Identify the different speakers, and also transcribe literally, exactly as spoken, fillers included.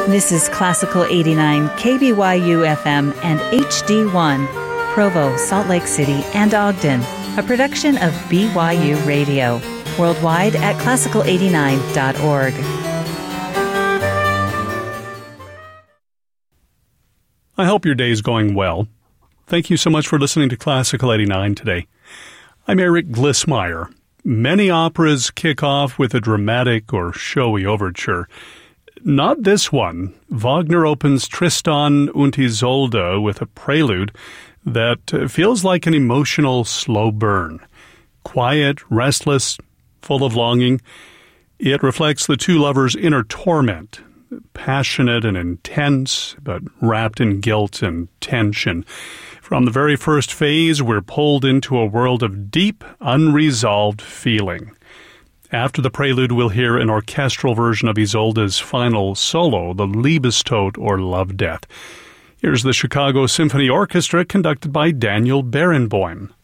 Speaker 1: This is Classical eighty-nine, K B Y U F M and H D one, Provo, Salt Lake City, and Ogden, a production of B Y U Radio, worldwide at classical eighty-nine dot org.
Speaker 2: I hope your day is going well. Thank you so much for listening to Classical eighty-nine today. I'm Eric Glissmeyer. Many operas kick off with a dramatic or showy overture. Not this one. Wagner opens Tristan und Isolde with a prelude that feels like an emotional slow burn. Quiet, restless, full of longing. It reflects the two lovers' inner torment, passionate and intense, but wrapped in guilt and tension. From the very first phase, we're pulled into a world of deep, unresolved feeling. After the prelude, we'll hear an orchestral version of Isolde's final solo, the Liebestod, or Love Death. Here's the Chicago Symphony Orchestra, conducted by Daniel Barenboim.